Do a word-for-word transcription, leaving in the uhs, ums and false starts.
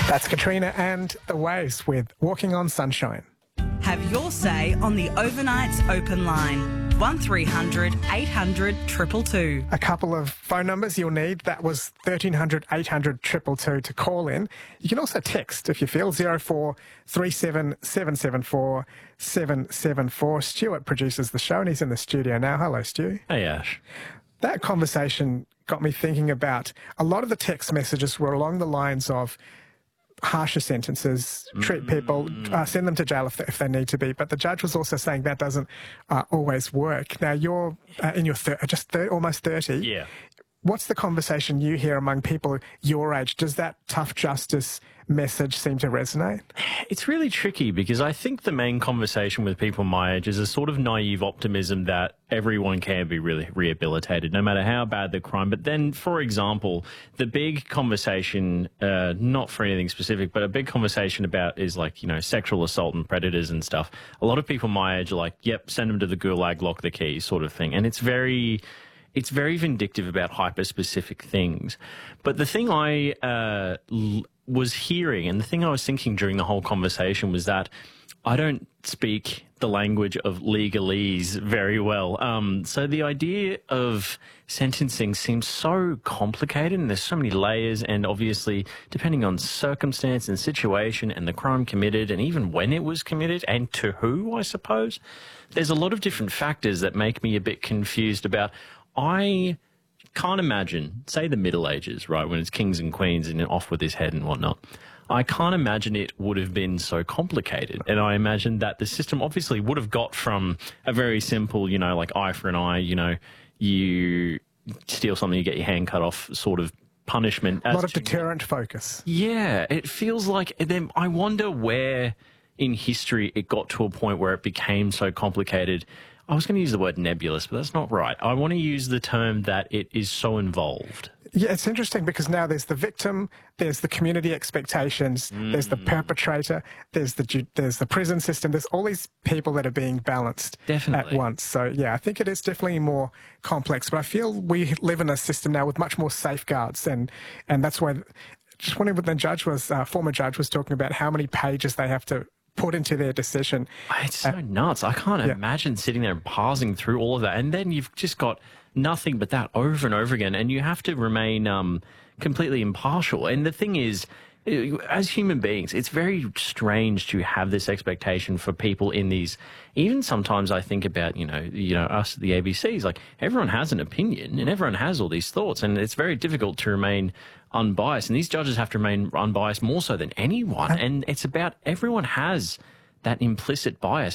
That's Katrina and The Waves with Walking on Sunshine. Have your say on the Overnight's open line. one three hundred eight hundred two two two. A couple of phone numbers you'll need. That was thirteen hundred eight hundred two two two to call in. You can also text if you feel, zero four three seven seven seven four seven seven four. Stuart produces the show and he's in the studio now. Hello, Stu. Hey, Ash. That conversation got me thinking about a lot of the text messages were along the lines of harsher sentences, treat people, uh, send them to jail if they, if they need to be. But the judge was also saying that doesn't uh, always work. Now, you're uh, in your thir- just thir- almost thirty. Yeah. What's the conversation you hear among people your age? Does that tough justice message seem to resonate? It's really tricky because I think the main conversation with people my age is a sort of naive optimism that everyone can be really rehabilitated, no matter how bad the crime. But then, for example, the big conversation, uh, not for anything specific, but a big conversation about is like, you know, sexual assault and predators and stuff. A lot of people my age are like, yep, send them to the gulag, lock the key sort of thing. And it's very... It's very vindictive about hyper-specific things. But the thing I uh, l- was hearing and the thing I was thinking during the whole conversation was that I don't speak the language of legalese very well. Um, so the idea of sentencing seems so complicated and there's so many layers, and obviously depending on circumstance and situation and the crime committed and even when it was committed and to who, I suppose, there's a lot of different factors that make me a bit confused about. I can't imagine, say the Middle Ages, right, when it's kings and queens and off with his head and whatnot. I can't imagine it would have been so complicated. And I imagine that the system obviously would have got from a very simple, you know, like eye for an eye, you know, you steal something, you get your hand cut off sort of punishment. A lot of deterrent focus. Yeah, it feels like, then I wonder where in history it got to a point where it became so complicated. I was going to use the word nebulous, but that's not right. I want to use the term that it is so involved. Yeah, it's interesting because now there's the victim, there's the community expectations, mm. there's the perpetrator, there's the ju- there's the prison system. There's all these people that are being balanced Definitely. at once. So, yeah, I think it is definitely more complex. But I feel we live in a system now with much more safeguards, and, and that's why just wondering what the judge was, uh, former judge was talking about how many pages they have to put into their decision. It's so uh, nuts. I can't yeah. imagine sitting there and parsing through all of that. And then you've just got nothing but that over and over again. And you have to remain um, completely impartial. And the thing is, as human beings, it's very strange to have this expectation for people in these. Even sometimes I think about, you know, you know, us, the A B Cs, like everyone has an opinion and everyone has all these thoughts, and it's very difficult to remain unbiased. And these judges have to remain unbiased more so than anyone. And it's about everyone has that implicit bias.